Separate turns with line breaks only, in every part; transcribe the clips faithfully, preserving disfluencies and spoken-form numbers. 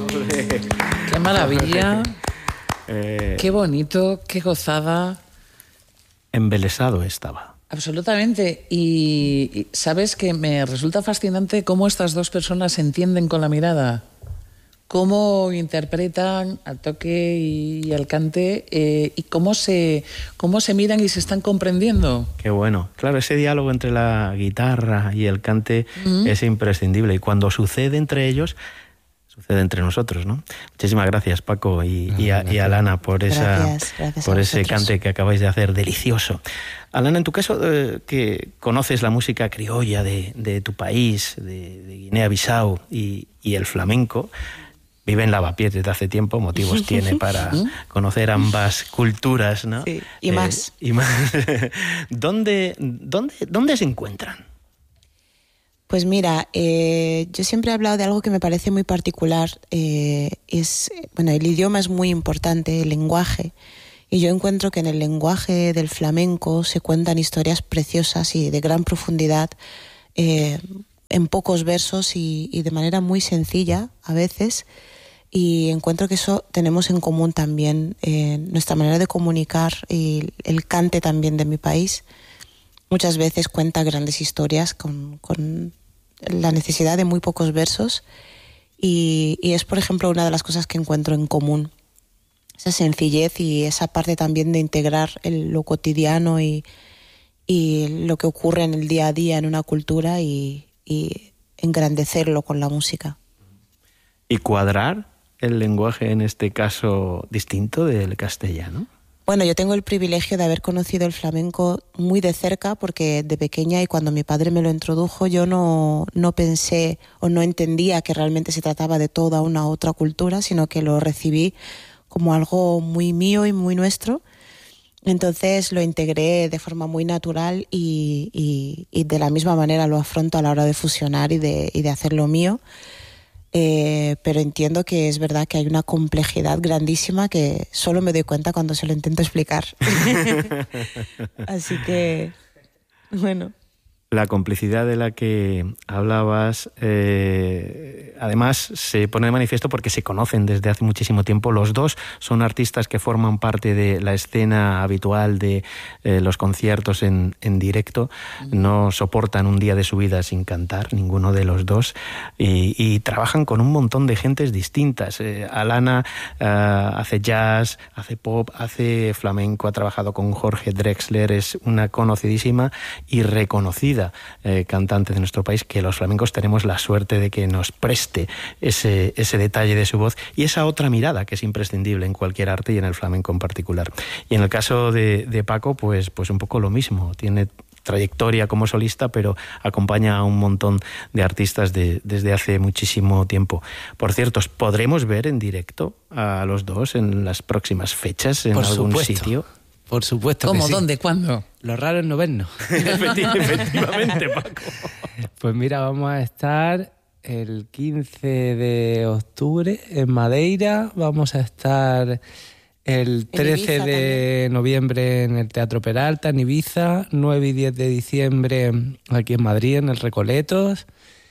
Qué maravilla. Eh, qué bonito, qué gozada.
Embelesado estaba.
Absolutamente. Y, y sabes que me resulta fascinante cómo estas dos personas se entienden con la mirada. Cómo interpretan al toque y al cante eh, y cómo se, cómo se miran y se están comprendiendo.
Qué bueno. Claro, ese diálogo entre la guitarra y el cante uh-huh. es imprescindible. Y cuando sucede entre ellos, sucede entre nosotros, ¿no? Muchísimas gracias, Paco y, y, a, y a Alana por, esa,
gracias, gracias
por ese cante que acabáis de hacer, delicioso. Alana, en tu caso, eh, que conoces la música criolla de, de tu país, de, de Guinea-Bissau y, y el flamenco, vive en Lavapiés desde hace tiempo, motivos tiene para conocer ambas culturas, ¿no?
Sí, y más.
Eh, y más. ¿Dónde, dónde, ¿Dónde se encuentran?
Pues mira, eh, yo siempre he hablado de algo que me parece muy particular. Eh, es, bueno, el idioma es muy importante, el lenguaje. Y yo encuentro que en el lenguaje del flamenco se cuentan historias preciosas y de gran profundidad, eh, en pocos versos y, y de manera muy sencilla a veces. Y encuentro que eso tenemos en común también, eh, nuestra manera de comunicar y el cante también de mi país. Muchas veces cuenta grandes historias con, con la necesidad de muy pocos versos y, y es, por ejemplo, una de las cosas que encuentro en común. Esa sencillez y esa parte también de integrar el, lo cotidiano y, y lo que ocurre en el día a día en una cultura y, y engrandecerlo con la música.
¿Y cuadrar el lenguaje, en este caso, distinto del castellano?
Bueno, yo tengo el privilegio de haber conocido el flamenco muy de cerca porque de pequeña y cuando mi padre me lo introdujo yo no, no pensé o no entendía que realmente se trataba de toda una otra cultura, sino que lo recibí como algo muy mío y muy nuestro. Entonces lo integré de forma muy natural y, y, y de la misma manera lo afronto a la hora de fusionar y de, y de hacerlo mío. Eh, pero entiendo que es verdad que hay una complejidad grandísima que solo me doy cuenta cuando se lo intento explicar. Así que, bueno.
La complicidad de la que hablabas, eh, además se pone de manifiesto porque se conocen desde hace muchísimo tiempo. Los dos son artistas que forman parte de la escena habitual de eh, los conciertos en, en directo. No soportan un día de su vida sin cantar, ninguno de los dos, y, y trabajan con un montón de gentes distintas. Eh, Alana eh, hace jazz, hace pop, hace flamenco, ha trabajado con Jorge Drexler, es una conocidísima y reconocida Eh, cantante de nuestro país, que los flamencos tenemos la suerte de que nos preste ese, ese detalle de su voz y esa otra mirada que es imprescindible en cualquier arte y en el flamenco en particular. Y en el caso de, de Paco, pues, pues un poco lo mismo, tiene trayectoria como solista, pero acompaña a un montón de artistas de, desde hace muchísimo tiempo. Por cierto, ¿podremos ver en directo a los dos en las próximas fechas en
Por
algún
supuesto.
sitio?
Por supuesto.
¿Cómo?
Que sí.
¿Dónde? ¿Cuándo?
Lo raro es no vernos.
Efectivamente, Paco.
Pues mira, vamos a estar el quince de octubre en Madeira, vamos a estar el trece de noviembre en el Teatro Peralta, en Ibiza, nueve y diez de diciembre aquí en Madrid, en el Recoletos,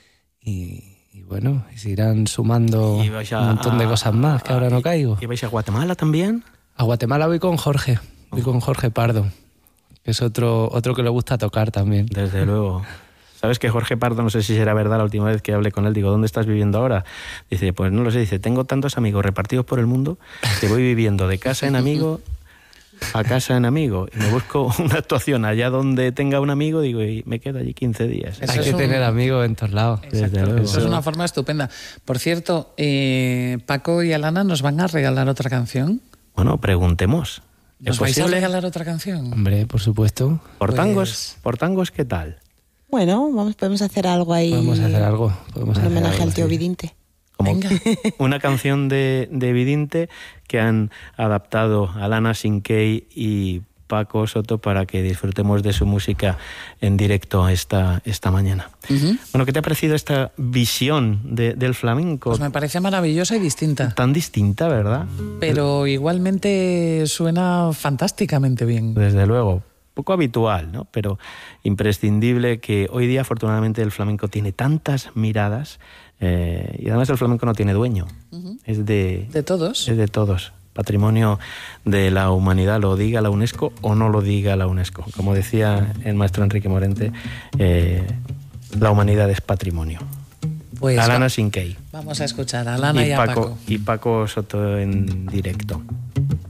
y, y bueno, se irán sumando a, un montón de cosas más que a, ahora no caigo.
¿Y vais a Guatemala también?
A Guatemala voy con Jorge, voy con Jorge Pardo, que es otro, otro que le gusta tocar también.
Desde luego. ¿Sabes que Jorge Pardo, no sé si será verdad, la última vez que hablé con él, digo, ¿dónde estás viviendo ahora? Dice, pues no lo sé, dice, tengo tantos amigos repartidos por el mundo que voy viviendo de casa en amigo a casa en amigo. Y me busco una actuación allá donde tenga un amigo, digo, y me quedo allí quince días.
Hay que un... tener amigos en todos lados.
Desde luego. Eso es una forma estupenda. Por cierto, eh, Paco y Alana nos van a regalar otra canción.
Bueno, preguntemos.
¿Nos vais a regalar otra canción?
Hombre, por supuesto.
¿Por
pues...
tangos? ¿Por tangos qué tal?
Bueno, vamos, podemos hacer algo ahí.
Podemos hacer algo. Podemos
un
hacer
homenaje
algo,
al tío
sí.
Vidinte.
Como
Venga.
Una canción de, de Vidinte que han adaptado Alana Sinkey y Paco Soto para que disfrutemos de su música en directo esta, esta mañana. Uh-huh. Bueno, ¿qué te ha parecido esta visión de, del flamenco?
Pues me parece maravillosa y distinta.
Tan distinta, ¿verdad?
Pero igualmente suena fantásticamente bien.
Desde luego. poco habitual, ¿no? Pero imprescindible, que hoy día afortunadamente el flamenco tiene tantas miradas eh, y además el flamenco no tiene dueño, uh-huh. es de,
de todos.
Es de todos. Patrimonio de la humanidad, lo diga la UNESCO o no lo diga la UNESCO. Como decía el maestro Enrique Morente, eh, la humanidad es patrimonio.
Pues
Alana
va,
Sinkei.
Vamos a escuchar a Alana y, y a
Paco,
Paco.
Y Paco Soto en directo.